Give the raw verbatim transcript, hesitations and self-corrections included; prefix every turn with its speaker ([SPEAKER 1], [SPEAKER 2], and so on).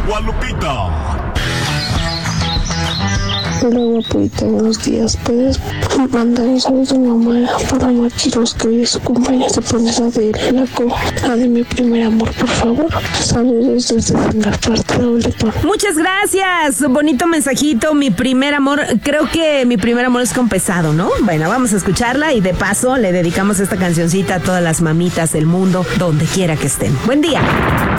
[SPEAKER 1] a Lupita.
[SPEAKER 2] Hola, guapita, buenos días. ¿Puedes mandar un saludo a mi mamá para Maquiros, que hoy es su cumpleaños? Te pones a de la, la de mi primer amor, por favor. Saludos desde la parte de
[SPEAKER 3] Muchas gracias. Bonito mensajito. Mi primer amor, creo que mi primer amor es con Pesado, ¿no? Bueno, vamos a escucharla y de paso le dedicamos esta cancioncita a todas las mamitas del mundo, donde quiera que estén. Buen día.